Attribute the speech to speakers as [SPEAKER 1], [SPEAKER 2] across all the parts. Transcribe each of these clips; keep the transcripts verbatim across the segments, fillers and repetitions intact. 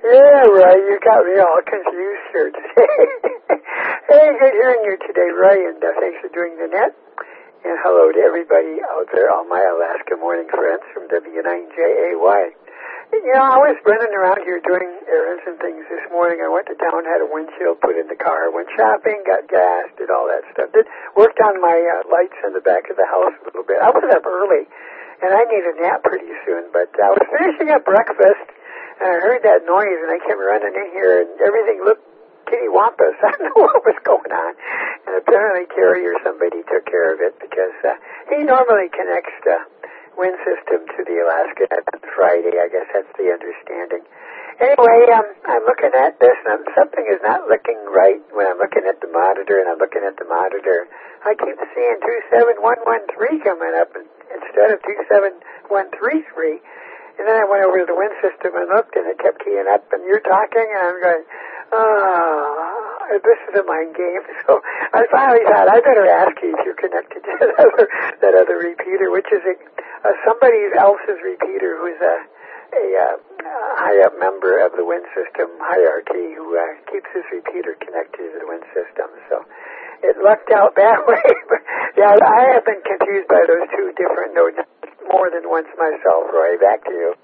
[SPEAKER 1] Yeah, right. You got me all confused here today. Hey, good hearing you today, Ray, and uh, thanks for doing the net. And hello to everybody out there, all my Alaska morning friends from W nine J A Y. You know, I was running around here doing errands and things this morning. I went to town, had a windshield put in the car, went shopping, got gas, did all that stuff. Did worked on my uh, lights in the back of the house a little bit. I was up early, and I need a nap pretty soon. But I was finishing up breakfast, and I heard that noise, and I came running in here, and everything looked kittywampus. I don't know what was going on. And apparently Terry or somebody took care of it because uh, he normally connects the wind system to the Alaska net on Friday. I guess that's the understanding. Anyway, um, I'm looking at this, and I'm, something is not looking right when I'm looking at the monitor, and I'm looking at the monitor. I keep seeing two seven one one three coming up instead of two seven one three three. And then I went over to the wind system and looked, and it kept keying up, and you're talking, and I'm going, oh, this is a mind game. So I finally thought, I better ask you if you're connected to that other, that other repeater, which is a, a somebody else's repeater who's a, a, uh, high-up member of the wind system hierarchy who uh, keeps his repeater connected to the wind system. So it lucked out that way. But yeah, I have been confused by those two different nodes more than once myself, Roy. Back to you.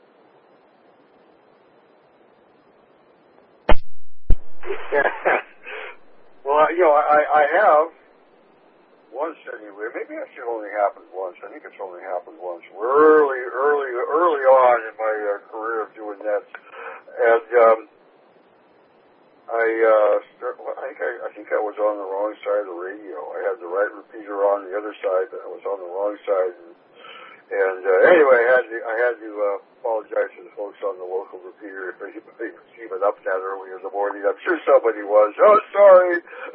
[SPEAKER 2] Yeah. Well, you know, I, I have once anyway. Maybe it should only happen once. I think it's only happened once. Early, early, early on in my uh, career of doing that, and um, I, uh, start, well, I think I, I think I was on the wrong side of the radio. I had the right repeater on the other side, but I was on the wrong side. And, And uh, anyway, I had to, I had to uh, apologize to the folks on the local repeater if anybody was even up that early in the morning. I'm sure somebody was. Oh, sorry.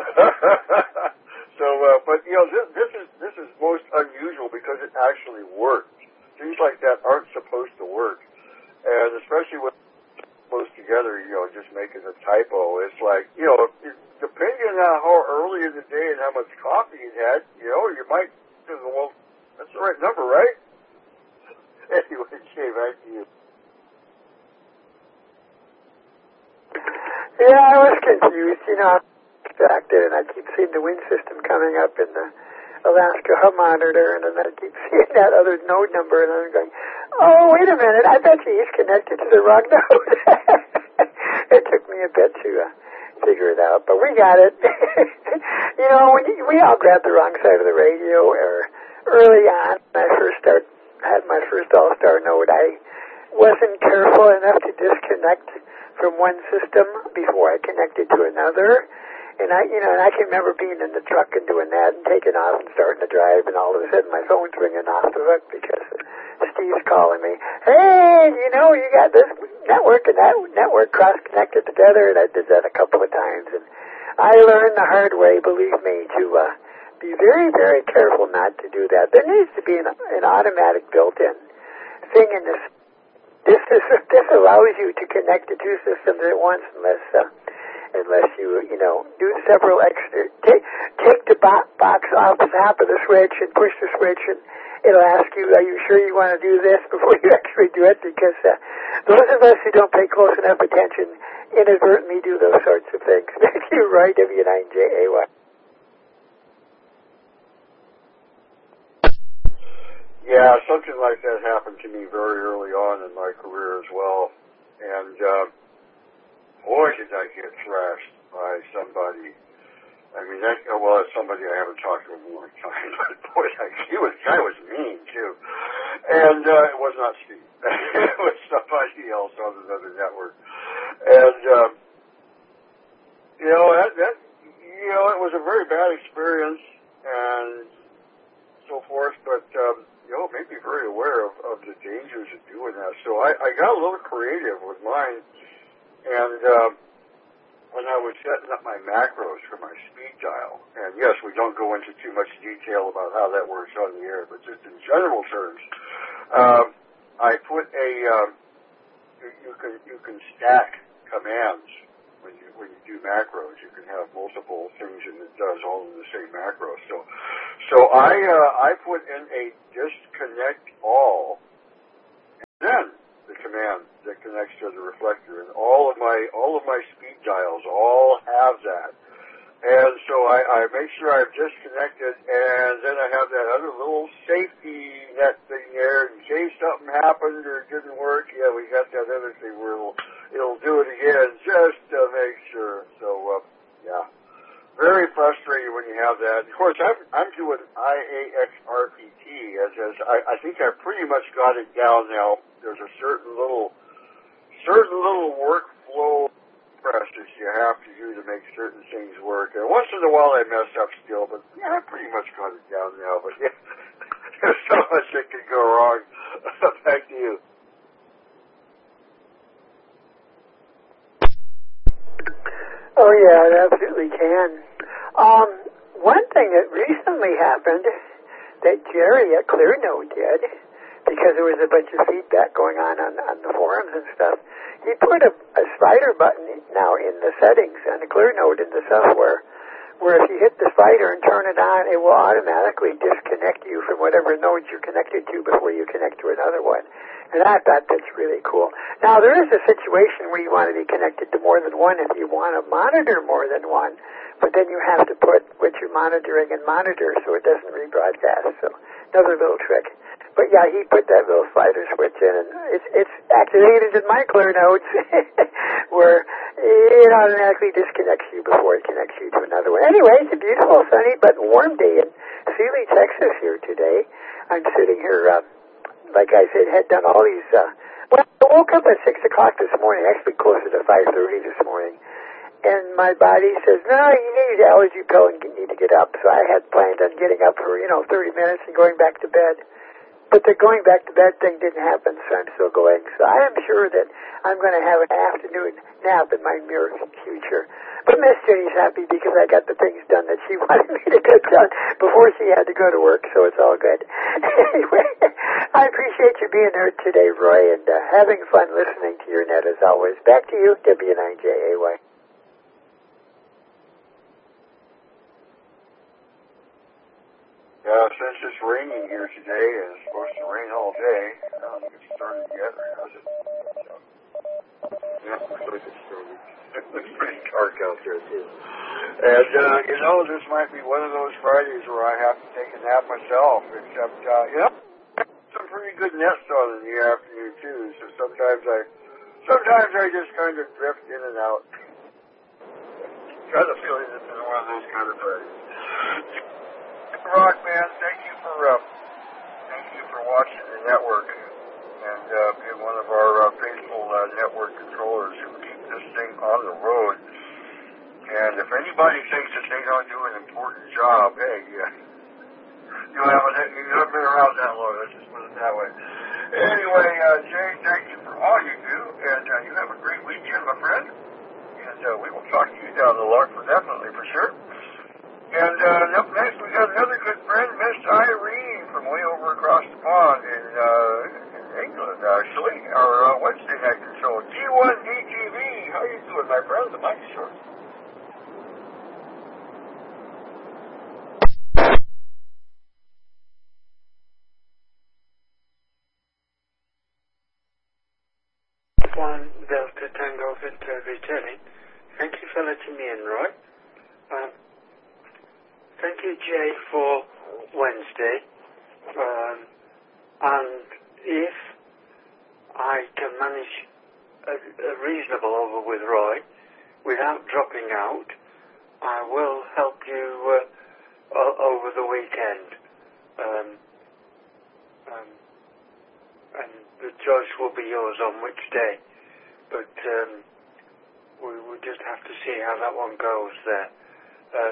[SPEAKER 2] so, uh, but you know, this, this is this is most unusual because it actually worked. Things like that aren't supposed to work, and especially when it's close together, you know, just making a typo. It's like, you know, it, depending on how early in the day and how much coffee you had, you know, you might think, well, that's the right number, right? Anyway, Jay, back to you.
[SPEAKER 1] Yeah, I was confused. You know, I'm distracted, and I keep seeing the wind system coming up in the Alaska hub monitor, and then I keep seeing that other node number, and I'm going, oh, wait a minute, I bet you he's connected to the wrong node. It took me a bit to uh, figure it out, but we got it. You know, when you, we all grabbed the wrong side of the radio or early on when I first started. had my first All-Star node, I wasn't careful enough to disconnect from one system before I connected to another. And I, you know, and I can remember being in the truck and doing that and taking off and starting to drive, and all of a sudden my phone's ringing off the hook because Steve's calling me. Hey, you know, you got this network and that network cross-connected together, and I did that a couple of times. And I learned the hard way, believe me, to uh, be very, very careful not to do that. There needs to be an, an automatic built-in thing in this. This is, this allows you to connect the two systems at once, unless uh, unless you you know do several extra. Take take the bo- box off the top of the switch and push the switch, and it'll ask you, "Are you sure you want to do this?" before you actually do it, because uh, those of us who don't pay close enough attention inadvertently do those sorts of things. Thank you, Roy, W nine J A Y.
[SPEAKER 2] Yeah, something like that happened to me very early on in my career as well. And, uh, boy, did I get thrashed by somebody. I mean, that, well, it's somebody I haven't talked to in a long time, but boy, he was, guy was mean, too. And, uh, it was not Steve. It was somebody else on another network. And, um, you know, that, that, you know, it was a very bad experience and so forth, but, um, you know, made me very aware of, of the dangers of doing that. So I, I got a little creative with mine, and uh, when I was setting up my macros for my speed dial, and yes, we don't go into too much detail about how that works on the air, but just in general terms, um, I put a, um, you, you can you can stack commands. When you, when you do macros, you can have multiple things and it does all in the same macro. So, so I, uh, I put in a disconnect all, and then the command that connects to the reflector, and all of my all of my speed dials all have that. And so I, I make sure I'm disconnected, and then I have that other little safety net thing there in case something happened or it didn't work. Yeah, we got that other thing where it'll, it'll do it again just to make sure. So, uh, yeah, very frustrating when you have that. Of course, I'm, I'm doing I A X R P T, as, as I, I think I've pretty much got it down now. There's a certain little, certain little workflow process you have to do to make certain things work. And once in a while I mess up still, but yeah, I pretty much got it down now. But yeah, there's so much that could go wrong. Thank you.
[SPEAKER 1] Oh yeah, it absolutely can. Um, one thing that recently happened that Jerry at Clearnode did, because there was a bunch of feedback going on on, on the forums and stuff, he put a, a slider button now in the settings on the Clearnode in the software, where if you hit the slider and turn it on, it will automatically disconnect you from whatever nodes you're connected to before you connect to another one. And I thought that's really cool. Now, there is a situation where you want to be connected to more than one if you want to monitor more than one, but then you have to put what you're monitoring and monitor so it doesn't rebroadcast. So another little trick. But yeah, he put that little slider switch in, and it's, it's activated in my Clearnodes where it automatically disconnects you before it connects you to another one. Anyway, it's a beautiful, sunny, but warm day in Sealy, Texas here today. I'm sitting here, uh, like I said, had done all these, uh, well, I woke up at six o'clock this morning, actually closer to five thirty this morning, and my body says, no, you need an allergy pill and you need to get up. So I had planned on getting up for, you know, thirty minutes and going back to bed. But the going back to bed thing didn't happen, so I'm still going. So I am sure that I'm going to have an afternoon nap in my near future. But Miss Jenny's happy because I got the things done that she wanted me to get done before she had to go to work, so it's all good. Anyway, I appreciate you being there today, Roy, and uh, having fun listening to your net as always. Back to you, W nine J A Y.
[SPEAKER 2] Yeah, since it's raining here today, and it's supposed to rain all day, um, it started together. How's it? So, yeah, looks like it's started. It looks pretty dark out there, too. And, uh, you know, this might be one of those Fridays where I have to take a nap myself, except, uh, you know, some pretty good nets on in the afternoon, too, so sometimes I, sometimes I just kind of drift in and out. Kind of feeling it's been one of those kind of Fridays. Rock, man, thank you for uh, thank you for watching the network and uh, being one of our uh, faithful uh, network controllers who keep this thing on the road. And if anybody thinks that they don't do an important job, hey, yeah, you haven't you haven't been around that long. Let's just put it that way. Anyway, uh, Jay, thank you for all you do, and uh, you have a great weekend, my friend. And uh, we will talk to you down the line for definitely for sure. And uh, up next, we got another good friend, Miss Irene, from way over across the pond in, uh, in England, actually. Our uh, Wednesday night control, G one D T V. How you doing, my friend? The mic's yours.
[SPEAKER 3] One Delta Tango Victor returning. Thank you for letting me in, Roy. Um, Thank you, Jay, for Wednesday. Um, and if I can manage a, a reasonable over with Roy without dropping out, I will help you uh, o- over the weekend. Um, um, and the choice will be yours on which day. But um, we will just have to see how that one goes there. Uh,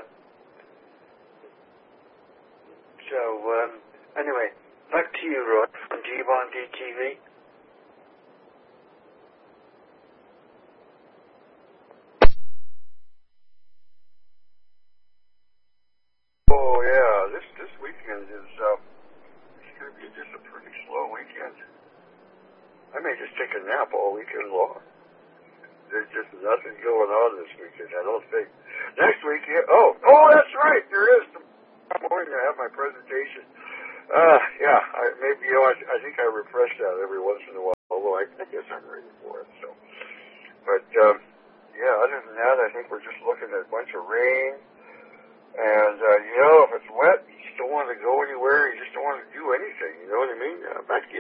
[SPEAKER 3] So, um, anyway, back to you, Rod, from G one D T V.
[SPEAKER 2] Oh, yeah, this this weekend is, uh, it's going to be just a pretty slow weekend. I may just take a nap all weekend long. There's just nothing going on this weekend, I don't think. Next weekend, oh, oh, that's right, there is. I'm going to have my presentation. Uh, yeah, I, maybe, you know, I, I think I refresh that every once in a while. although I, I guess I'm ready for it. So, but um, yeah, other than that, I think we're just looking at a bunch of rain. And, uh, you know, if it's wet, you just don't want to go anywhere. You just don't want to do anything. You know what I mean? Uh, back to